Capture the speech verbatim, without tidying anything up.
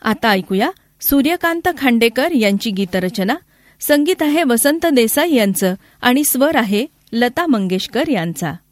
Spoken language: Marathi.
आता ऐकूया सूर्यकांत खांडेकर यांची गीतरचना. संगीत आहे वसंत देसाई यांचं आणि स्वर आहे लता मंगेशकर यांचा.